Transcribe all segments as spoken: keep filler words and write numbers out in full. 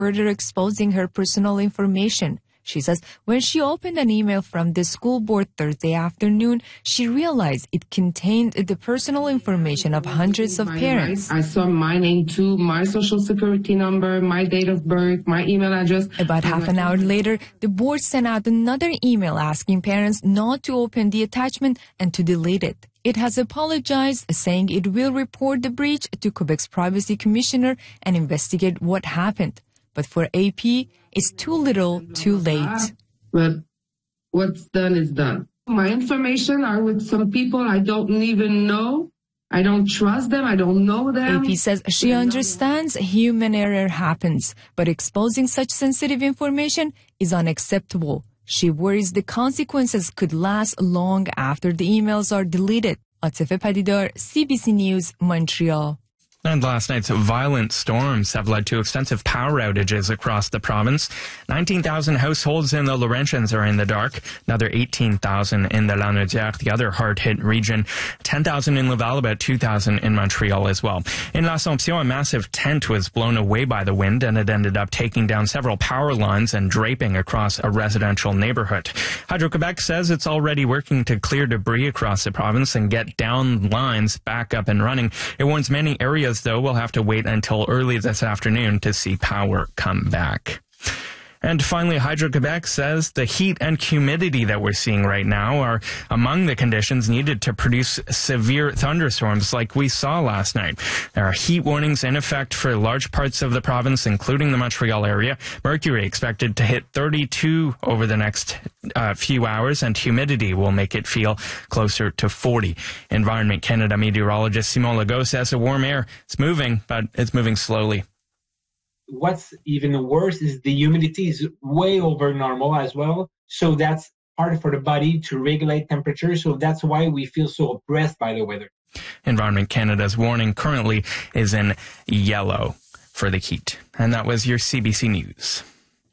further exposing her personal information. She says when she opened an email from the school board Thursday afternoon, she realized it contained the personal information of hundreds of parents. I saw my name too, my social security number, my date of birth, my email address. About half an hour later, the board sent out another email asking parents not to open the attachment and to delete it. It has apologized, saying it will report the breach to Quebec's privacy commissioner and investigate what happened. But for A P, it's too little, too late. But what's done is done. My information are with some people I don't even know. I don't trust them. I don't know them. A P says she understands human error happens, but exposing such sensitive information is unacceptable. She worries the consequences could last long after the emails are deleted. Atife Padidar, C B C News, Montreal. And last night's violent storms have led to extensive power outages across the province. nineteen thousand households in the Laurentians are in the dark. Another eighteen thousand in the Lanaudière, the other hard-hit region. ten thousand in Laval, about two thousand in Montreal as well. In L'Assomption, a massive tent was blown away by the wind, and it ended up taking down several power lines and draping across a residential neighborhood. Hydro-Quebec says it's already working to clear debris across the province and get down lines back up and running. It warns many areas though, we'll have to wait until early this afternoon to see power come back. And finally, Hydro-Quebec says the heat and humidity that we're seeing right now are among the conditions needed to produce severe thunderstorms like we saw last night. There are heat warnings in effect for large parts of the province, including the Montreal area. Mercury expected to hit thirty-two over the next uh, few hours, and humidity will make it feel closer to forty. Environment Canada meteorologist Simon Legault says the warm air is moving, but it's moving slowly. What's even worse is the humidity is way over normal as well. So that's hard for the body to regulate temperature. So that's why we feel so oppressed by the weather. Environment Canada's warning currently is in yellow for the heat. And that was your C B C News.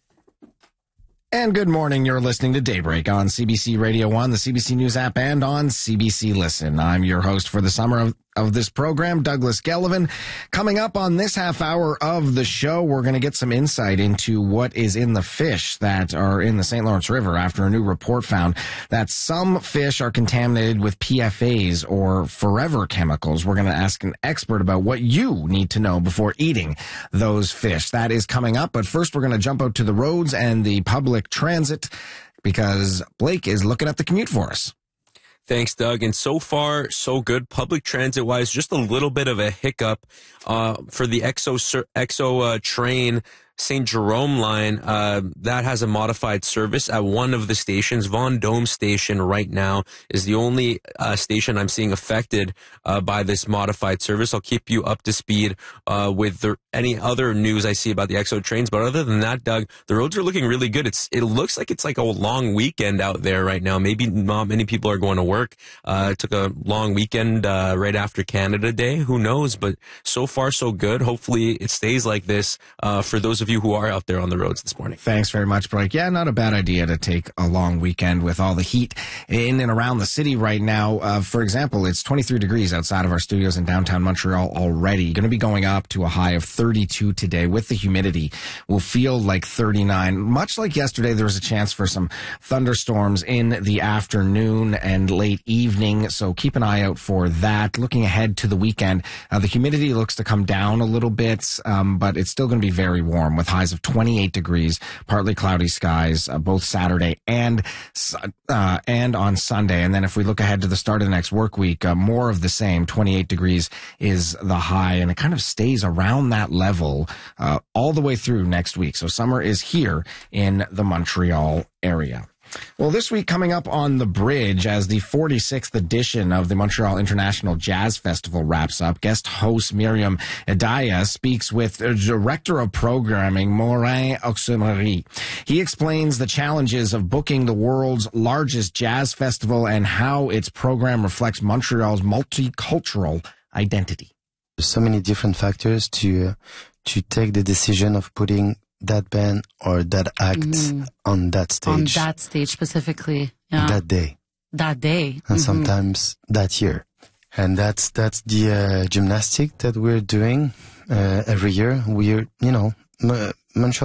And good morning. You're listening to Daybreak on C B C Radio one, the C B C News app, and on C B C Listen. I'm your host for the summer of, of this program, Douglas Gellivan. Coming up on this half hour of the show, we're going to get some insight into what is in the fish that are in the Saint Lawrence River after a new report found that some fish are contaminated with P F As or forever chemicals. We're going to ask an expert about what you need to know before eating those fish. That is coming up. But first, we're going to jump out to the roads and the public transit because Blake is looking at the commute for us. Thanks, Doug. And so far, so good. Public transit-wise, just a little bit of a hiccup uh, for the X O, X O uh, train. Saint Jerome line, uh, that has a modified service at one of the stations. Vendôme Station right now is the only uh, station I'm seeing affected uh, by this modified service. I'll keep you up to speed uh, with the, any other news I see about the X O trains. But other than that, Doug, the roads are looking really good. It's It looks like it's like a long weekend out there right now. Maybe not many people are going to work. Uh, it took a long weekend uh, right after Canada Day. Who knows? But so far, so good. Hopefully it stays like this uh, for those of you who are out there on the roads this morning. Thanks very much, Blake. Yeah, not a bad idea to take a long weekend with all the heat in and around the city right now. Uh, for example, it's twenty-three degrees outside of our studios in downtown Montreal already. Going to be going up to a high of thirty-two today with the humidity. Will feel like thirty-nine. Much like yesterday, there was a chance for some thunderstorms in the afternoon and late evening, so keep an eye out for that. Looking ahead to the weekend, uh, the humidity looks to come down a little bit, um, but it's still going to be very warm with highs of twenty-eight degrees, partly cloudy skies, uh, both Saturday and uh, and on Sunday. And then if we look ahead to the start of the next work week, uh, more of the same. twenty-eight degrees is the high, and it kind of stays around that level uh, all the way through next week. So summer is here in the Montreal area. Well, this week coming up on the bridge as the forty-sixth edition of the Montreal International Jazz Festival wraps up, guest host Miriam Edaya speaks with the Director of Programming, Morin Oxemery. He explains the challenges of booking the world's largest jazz festival and how its program reflects Montreal's multicultural identity. There's so many different factors to, uh, to take the decision of putting that band or that act mm-hmm. on that stage. On that stage specifically. Yeah. That day. That day. And mm-hmm. sometimes that year. And that's that's the uh, gymnastic that we're doing uh, every year. We're, you know, Montreal